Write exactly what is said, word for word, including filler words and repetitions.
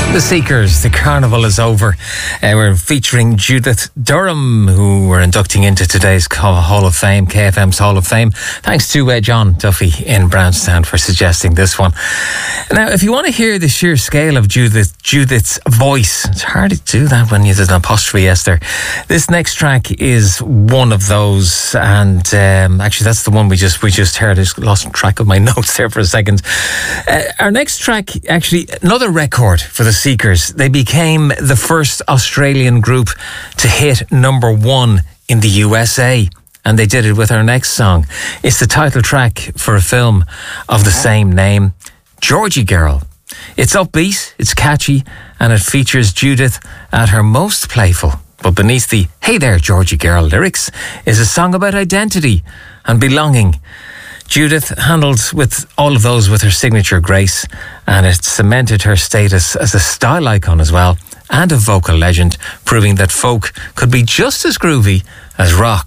The Seekers, the carnival is over. Uh, we're featuring Judith Durham, who we're inducting into today's Hall of Fame, K F M's Hall of Fame. Thanks to uh, John Duffy in Brownstown for suggesting this one. Now, if you want to hear the sheer scale of Judith Judith's voice, it's hard to do that when there's an apostrophe S there. This next track is one of those, and um, actually that's the one we just we just heard. I just lost track of my notes there for a second. Uh, our next track, actually, another record for the Seekers. They became the first Australian group to hit number one in the U S A, and they did it with our next song. It's the title track for a film of the same name, Georgie Girl. It's upbeat, it's catchy, and it features Judith at her most playful. But beneath the "Hey there, Georgie Girl" lyrics is a song about identity and belonging. Judith handled with all of those with her signature grace, and it cemented her status as a style icon as well, and a vocal legend, proving that folk could be just as groovy as rock.